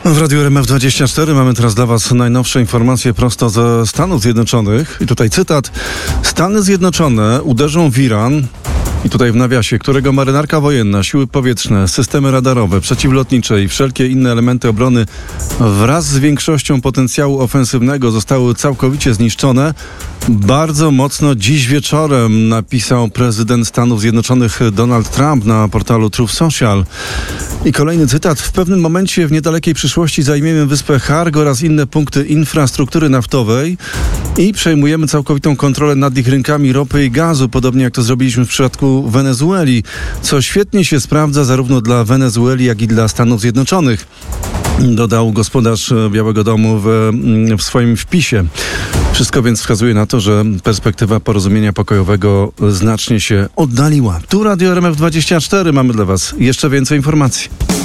W Radiu RMF24 mamy teraz dla Was najnowsze informacje prosto ze Stanów Zjednoczonych. I tutaj cytat. Stany Zjednoczone uderzą w Iran, i tutaj w nawiasie, którego marynarka wojenna, siły powietrzne, systemy radarowe, przeciwlotnicze i wszelkie inne elementy obrony wraz z większością potencjału ofensywnego zostały całkowicie zniszczone. Bardzo mocno dziś wieczorem, napisał prezydent Stanów Zjednoczonych Donald Trump na portalu Truth Social. I kolejny cytat. W pewnym momencie w niedalekiej przyszłości zajmiemy wyspę Harg oraz inne punkty infrastruktury naftowej i przejmujemy całkowitą kontrolę nad ich rynkami ropy i gazu, podobnie jak to zrobiliśmy w przypadku Wenezueli, co świetnie się sprawdza zarówno dla Wenezueli, jak i dla Stanów Zjednoczonych, dodał gospodarz Białego Domu w swoim wpisie. Wszystko więc wskazuje na to, że perspektywa porozumienia pokojowego znacznie się oddaliła. Tu Radio RMF24, mamy dla Was jeszcze więcej informacji.